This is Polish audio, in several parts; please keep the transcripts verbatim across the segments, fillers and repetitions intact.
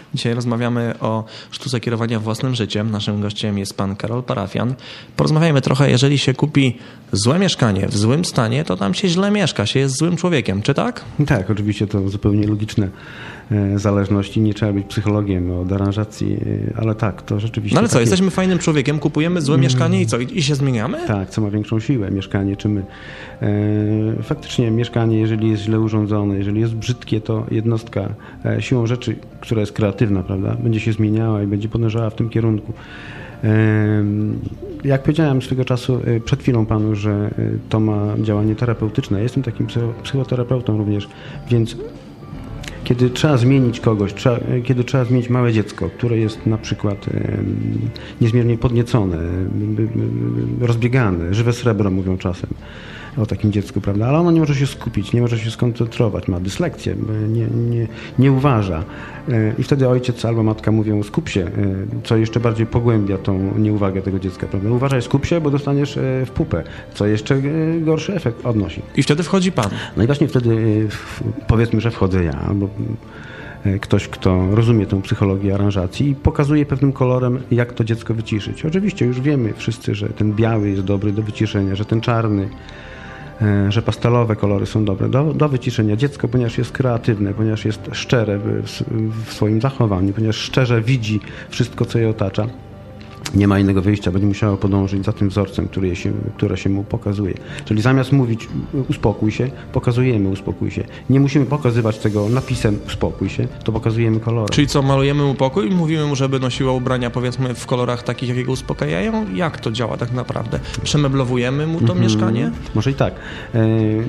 Dzisiaj rozmawiamy o sztuce kierowania własnym życiem. Naszym gościem jest pan Karol Parafian. Porozmawiajmy trochę, jeżeli się kupi złe mieszkanie w złym stanie, to tam się źle mieszka, się jest złym człowiekiem, czy tak? Tak, oczywiście to zupełnie logiczne zależności. Nie trzeba być psychologiem od aranżacji, ale tak, to rzeczywiście... No ale co, tak jesteśmy jest. fajnym człowiekiem, kupujemy złe mm. mieszkanie i co, i się zmieniamy? Tak, co ma większą siłę, mieszkanie czy my. E, faktycznie mieszkanie, jeżeli jest źle urządzone, jeżeli jest brzydkie, to jednostka e, siłą rzeczy, która jest kreatywna, prawda, będzie się zmieniała i będzie podążała w tym kierunku. E, jak powiedziałem swego czasu e, przed chwilą panu, że e, to ma działanie terapeutyczne. Jestem takim psychoterapeutą również, więc kiedy trzeba zmienić kogoś, trzeba, kiedy trzeba zmienić małe dziecko, które jest na przykład e, niezmiernie podniecone, e, rozbiegane, żywe srebro mówią czasem o takim dziecku, prawda? Ale ono nie może się skupić, nie może się skoncentrować, ma dyslekcję, nie, nie, nie uważa. E, I wtedy ojciec albo matka mówią skup się, e, co jeszcze bardziej pogłębia tą nieuwagę tego dziecka, prawda? Uważaj, skup się, bo dostaniesz e, w pupę, co jeszcze e, gorszy efekt odnosi. I wtedy wchodzi pan. No i właśnie wtedy e, powiedzmy, że wchodzę ja, albo ktoś, kto rozumie tę psychologię aranżacji i pokazuje pewnym kolorem, jak to dziecko wyciszyć. Oczywiście już wiemy wszyscy, że ten biały jest dobry do wyciszenia, że ten czarny, że pastelowe kolory są dobre do, do wyciszenia. Dziecko, ponieważ jest kreatywne, ponieważ jest szczere w, w swoim zachowaniu, ponieważ szczerze widzi wszystko, co je otacza, nie ma innego wyjścia, będzie musiało podążyć za tym wzorcem, który się, które się mu pokazuje. Czyli zamiast mówić uspokój się, pokazujemy uspokój się. Nie musimy pokazywać tego napisem uspokój się, to pokazujemy kolorem. Czyli co, malujemy mu pokój i mówimy mu, żeby nosiła ubrania powiedzmy w kolorach takich, jakie go uspokajają? Jak to działa tak naprawdę? Przemeblowujemy mu to mm-hmm. mieszkanie? Może i tak. E,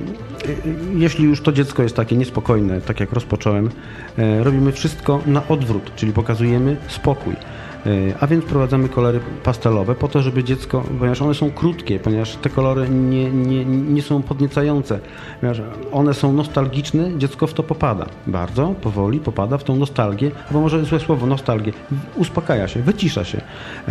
jeśli już to dziecko jest takie niespokojne, tak jak rozpocząłem, e, robimy wszystko na odwrót, czyli pokazujemy spokój. A więc wprowadzamy kolory pastelowe po to, żeby dziecko, ponieważ one są krótkie, ponieważ te kolory nie, nie, nie są podniecające, ponieważ one są nostalgiczne, dziecko w to popada. Bardzo powoli popada w tą nostalgię, albo może złe słowo, nostalgię. Uspokaja się, wycisza się.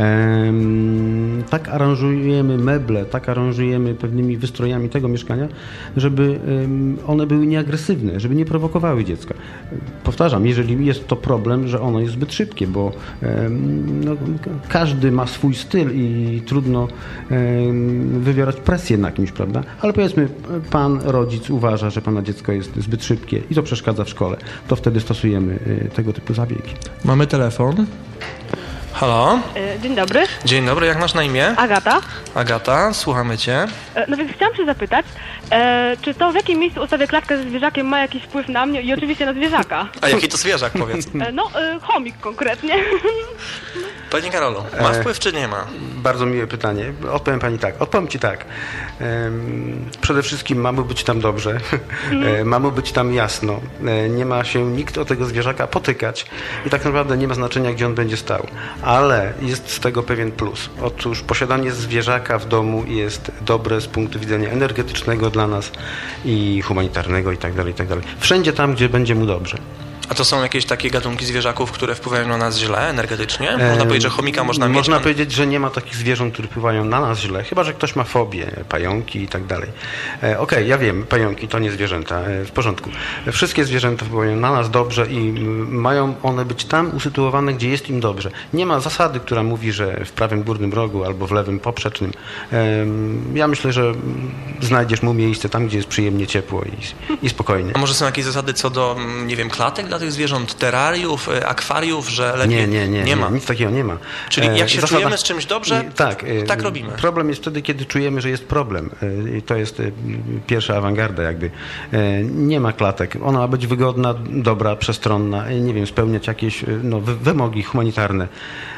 Ehm, tak aranżujemy meble, tak aranżujemy pewnymi wystrojami tego mieszkania, żeby um, one były nieagresywne, żeby nie prowokowały dziecka. Powtarzam, jeżeli jest to problem, że ono jest zbyt szybkie, bo um, No, każdy ma swój styl i trudno e, wywierać presję na kimś, prawda? Ale powiedzmy, pan rodzic uważa, że pana dziecko jest zbyt szybkie i to przeszkadza w szkole. To wtedy stosujemy e, tego typu zabiegi. Mamy telefon. Halo? Dzień dobry. Dzień dobry, jak masz na imię? Agata. Agata, słuchamy cię. No więc chciałam się zapytać, e, czy to w jakim miejscu ustawię klatkę ze zwierzakiem ma jakiś wpływ na mnie i oczywiście na zwierzaka? A jaki to zwierzak, powiedz? E, no, e, chomik konkretnie. Panie Karolu, ma wpływ czy nie ma? Bardzo miłe pytanie. Odpowiem pani tak. Odpowiem ci tak. Przede wszystkim ma mu być tam dobrze. Mm. Ma mu być tam jasno. Nie ma się nikt o tego zwierzaka potykać. I tak naprawdę nie ma znaczenia, gdzie on będzie stał. Ale jest z tego pewien plus. Otóż posiadanie zwierzaka w domu jest dobre z punktu widzenia energetycznego dla nas i humanitarnego i tak dalej, i tak dalej. Wszędzie tam, gdzie będzie mu dobrze. A to są jakieś takie gatunki zwierzaków, które wpływają na nas źle energetycznie? Można powiedzieć, że chomika można mieć? Można powiedzieć, że nie ma takich zwierząt, które wpływają na nas źle, chyba że ktoś ma fobię, pająki i tak dalej. Okej, okay, ja wiem, pająki to nie zwierzęta, w porządku. Wszystkie zwierzęta wpływają na nas dobrze i mają one być tam usytuowane, gdzie jest im dobrze. Nie ma zasady, która mówi, że w prawym górnym rogu albo w lewym poprzecznym. Ja myślę, że znajdziesz mu miejsce tam, gdzie jest przyjemnie ciepło i, i spokojnie. A może są jakieś zasady co do, nie wiem, klatek dla tych zwierząt, terrariów, akwariów, że lepiej nie, nie, nie, nie ma. Nic takiego nie ma. Czyli jak się Zasada... czujemy z czymś dobrze, tak, tak robimy. Problem jest wtedy, kiedy czujemy, że jest problem. I to jest pierwsza awangarda jakby. Nie ma klatek. Ona ma być wygodna, dobra, przestronna, nie wiem, spełniać jakieś no, wymogi humanitarne.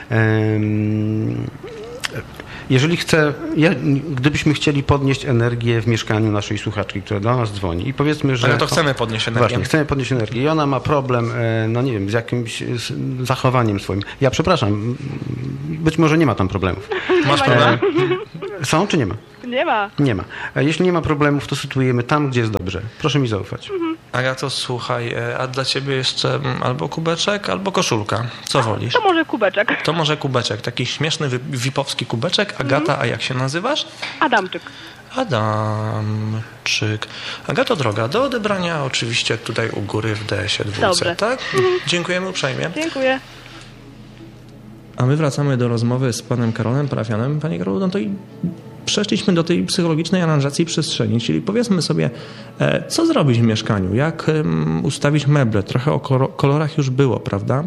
Jeżeli chce, ja, gdybyśmy chcieli podnieść energię w mieszkaniu naszej słuchaczki, która do nas dzwoni i powiedzmy, że... Ale to chcemy podnieść energię. Właśnie, chcemy podnieść energię i ona ma problem, no nie wiem, z jakimś z zachowaniem swoim. Ja przepraszam, być może nie ma tam problemów. Masz problem? Są czy nie ma? Nie ma. Nie ma. Jeśli nie ma problemów, to sytuujemy tam, gdzie jest dobrze. Proszę mi zaufać. Mhm. Agato, słuchaj, a dla ciebie jeszcze albo kubeczek, albo koszulka. Co wolisz? To może kubeczek. To może kubeczek. Taki śmieszny, wipowski kubeczek. Agata, mhm. A jak się nazywasz? Adamczyk. Adamczyk. Agato droga, do odebrania oczywiście tutaj u góry w D S ie dwa, Dobrze. tak? Dziękujemy uprzejmie. Dziękuję. A my wracamy do rozmowy z panem Karolem Parafianem. Panie Karolu, no to i przeszliśmy do tej psychologicznej aranżacji przestrzeni, czyli powiedzmy sobie, co zrobić w mieszkaniu, jak ustawić meble, trochę o kolorach już było, prawda?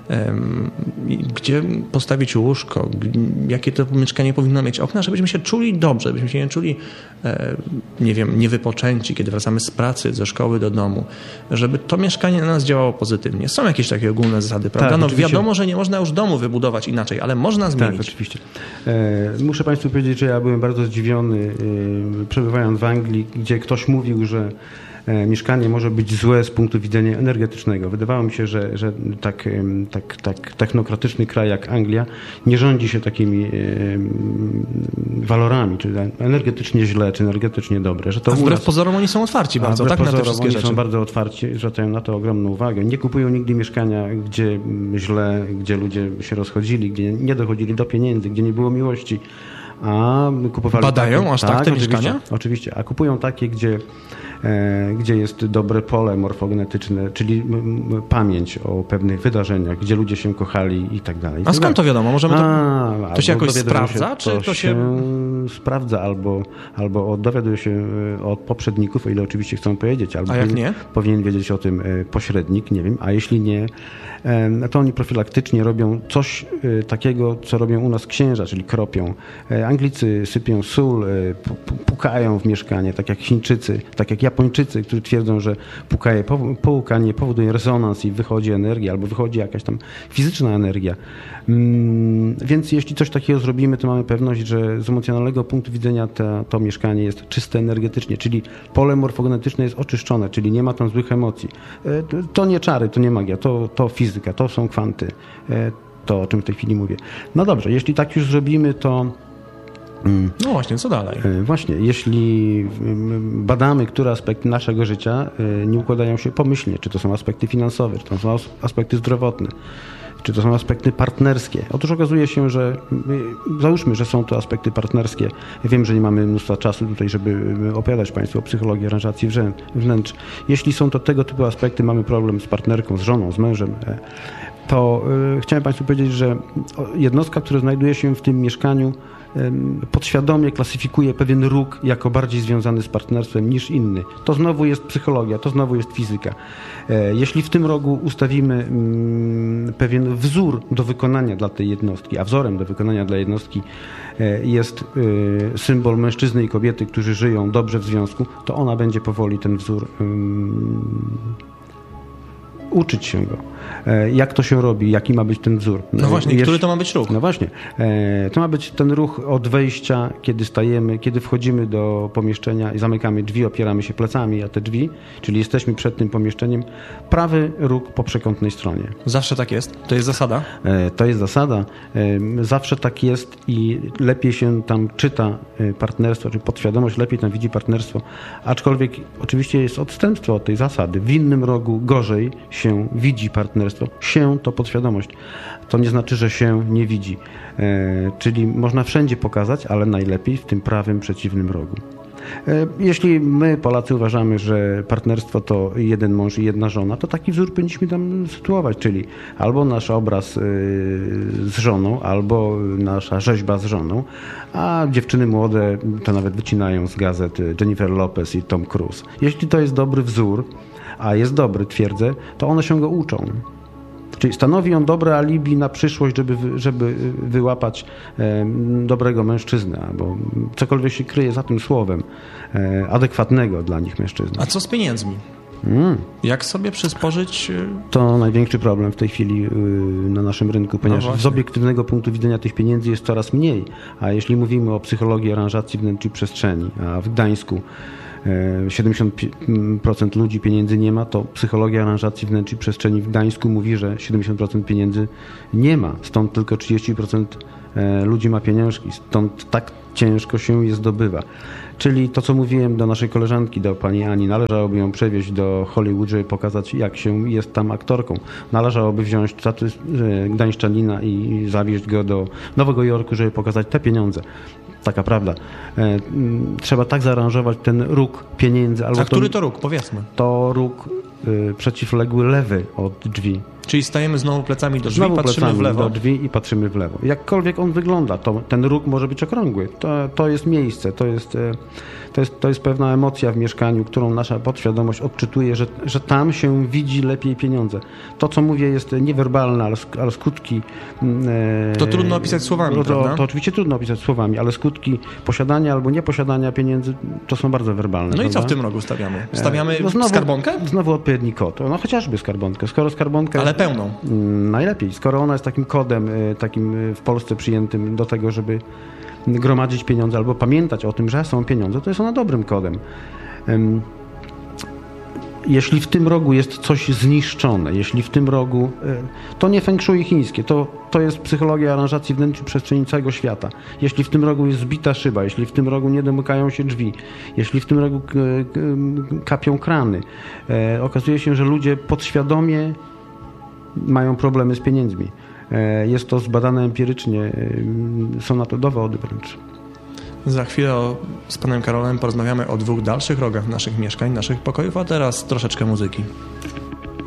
Gdzie postawić łóżko, jakie to mieszkanie powinno mieć okna, żebyśmy się czuli dobrze, żebyśmy się nie czuli, nie wiem, niewypoczęci, kiedy wracamy z pracy, ze szkoły do domu, żeby to mieszkanie na nas działało pozytywnie. Są jakieś takie ogólne zasady, prawda? Tak, no oczywiście. wiadomo, że nie można już domu wybudować inaczej, ale można zmienić. Tak, oczywiście. E, muszę Państwu powiedzieć, że ja byłem bardzo zdziwiony, e, przebywając w Anglii, gdzie ktoś mówił, że e, mieszkanie może być złe z punktu widzenia energetycznego. Wydawało mi się, że, że tak, e, tak, tak technokratyczny kraj jak Anglia nie rządzi się takimi e, walorami, czy energetycznie źle, czy energetycznie dobre. Że to A wbrew u nas, pozorom oni są otwarci bardzo, a tak, na te pozorom wszystkie oni rzeczy. są bardzo otwarci, zwracają na to ogromną uwagę. Nie kupują nigdy mieszkania, gdzie źle, gdzie ludzie się rozchodzili, gdzie nie dochodzili do pieniędzy, gdzie nie było miłości. A kupowali Badają takie, aż tak, tak te oczywiście, mieszkania? Oczywiście, a kupują takie, gdzie, e, gdzie jest dobre pole morfogenetyczne, czyli m, m, pamięć o pewnych wydarzeniach, gdzie ludzie się kochali i tak dalej. A skąd to wiadomo? Możemy to, a, to się albo jakoś dowiadują sprawdza, się, czy to, to się... się sprawdza, albo, albo dowiaduje się od poprzedników, o ile oczywiście chcą powiedzieć, albo A jak nie? powinien wiedzieć o tym pośrednik, nie wiem, a jeśli nie, to oni profilaktycznie robią coś takiego, co robią u nas księża, czyli kropią. Anglicy sypią sól, pukają w mieszkanie, tak jak Chińczycy, tak jak Japończycy, którzy twierdzą, że pukaje, połukanie powoduje rezonans i wychodzi energia, albo wychodzi jakaś tam fizyczna energia. Więc jeśli coś takiego zrobimy, to mamy pewność, że z emocjonalnego punktu widzenia to, to mieszkanie jest czyste energetycznie, czyli pole morfogenetyczne jest oczyszczone, czyli nie ma tam złych emocji. To nie czary, to nie magia, to, to fizyka, to są kwanty, to o czym w tej chwili mówię. No dobrze, jeśli tak już zrobimy, to no właśnie, co dalej? Właśnie, jeśli badamy, które aspekty naszego życia nie układają się pomyślnie, czy to są aspekty finansowe, czy to są aspekty zdrowotne, czy to są aspekty partnerskie. Otóż okazuje się, że załóżmy, że są to aspekty partnerskie. Wiem, że nie mamy mnóstwa czasu tutaj, żeby opowiadać Państwu o psychologii aranżacji wnętrz. Jeśli są to tego typu aspekty, mamy problem z partnerką, z żoną, z mężem, to chciałem Państwu powiedzieć, że jednostka, która znajduje się w tym mieszkaniu, podświadomie klasyfikuje pewien róg jako bardziej związany z partnerstwem niż inny. To znowu jest psychologia, to znowu jest fizyka. Jeśli w tym rogu ustawimy pewien wzór do wykonania dla tej jednostki, a wzorem do wykonania dla jednostki jest symbol mężczyzny i kobiety, którzy żyją dobrze w związku, to ona będzie powoli ten wzór um, uczyć się go. Jak to się robi, jaki ma być ten wzór. No właśnie, Jeśli, który to ma być ruch? No właśnie. To ma być ten ruch od wejścia, kiedy stajemy, kiedy wchodzimy do pomieszczenia i zamykamy drzwi, opieramy się plecami o te drzwi, czyli jesteśmy przed tym pomieszczeniem. Prawy róg po przekątnej stronie. Zawsze tak jest? To jest zasada? To jest zasada. Zawsze tak jest i lepiej się tam czyta partnerstwo, czy podświadomość lepiej tam widzi partnerstwo, aczkolwiek oczywiście jest odstępstwo od tej zasady. W innym rogu gorzej się widzi partnerstwo. Się to podświadomość. To nie znaczy, że się nie widzi. E, czyli można wszędzie pokazać, ale najlepiej w tym prawym, przeciwnym rogu. E, jeśli my, Polacy, uważamy, że partnerstwo to jeden mąż i jedna żona, to taki wzór powinniśmy tam sytuować, czyli albo nasz obraz y, z żoną, albo nasza rzeźba z żoną, a dziewczyny młode to nawet wycinają z gazet Jennifer Lopez i Tom Cruise. Jeśli to jest dobry wzór, a jest dobry, twierdzę, to one się go uczą. Czyli stanowi on dobre alibi na przyszłość, żeby, żeby wyłapać e, dobrego mężczyznę, bo cokolwiek się kryje za tym słowem, e, adekwatnego dla nich mężczyzny. A co z pieniędzmi? Mm. Jak sobie przysporzyć? To największy problem w tej chwili y, na naszym rynku, ponieważ no z obiektywnego punktu widzenia tych pieniędzy jest coraz mniej, a jeśli mówimy o psychologii aranżacji wnętrz i przestrzeni, a w Gdańsku siedemdziesiąt procent ludzi pieniędzy nie ma, to psychologia aranżacji wnętrz i przestrzeni w Gdańsku mówi, że siedemdziesiąt procent pieniędzy nie ma. Stąd tylko trzydzieści procent ludzi ma pieniążki. Stąd tak ciężko się je zdobywa. Czyli to, co mówiłem do naszej koleżanki, do pani Ani, należałoby ją przewieźć do Hollywood, żeby pokazać, jak się jest tam aktorką. Należałoby wziąć status gdańszczanina i zawieźć go do Nowego Jorku, żeby pokazać te pieniądze. taka prawda. E, trzeba tak zaaranżować ten róg pieniędzy. Albo A który to róg? Powiedzmy. To róg y, przeciwległy lewy od drzwi. Czyli stajemy znowu plecami do drzwi, Znowu patrzymy plecami w lewo. do drzwi i patrzymy w lewo. Jakkolwiek on wygląda, to ten róg może być okrągły. To, to jest miejsce, to jest, to, jest, to jest pewna emocja w mieszkaniu, którą nasza podświadomość odczytuje, że, że tam się widzi lepiej pieniądze. To, co mówię, jest niewerbalne, ale, ale skutki... E, to trudno opisać słowami, to, prawda? To oczywiście trudno opisać słowami, ale skutki posiadania albo nieposiadania pieniędzy to są bardzo werbalne. No prawda? i co w tym rogu stawiamy? Stawiamy no znowu, skarbonkę? Znowu odpowiedni kod. No chociażby skarbonkę. Skoro skarbonkę... Ale pełną. Najlepiej, skoro ona jest takim kodem, takim w Polsce przyjętym do tego, żeby gromadzić pieniądze albo pamiętać o tym, że są pieniądze, to jest ona dobrym kodem. Jeśli w tym rogu jest coś zniszczone, jeśli w tym rogu, to nie feng shui chińskie, to, to jest psychologia aranżacji wnętrz przestrzeni całego świata. Jeśli w tym rogu jest zbita szyba, jeśli w tym rogu nie domykają się drzwi, jeśli w tym rogu kapią krany, okazuje się, że ludzie podświadomie mają problemy z pieniędzmi. Jest to zbadane empirycznie, są na to dowody wręcz. Za chwilę o, z panem Karolem porozmawiamy o dwóch dalszych rogach naszych mieszkań, naszych pokojów, a teraz troszeczkę muzyki.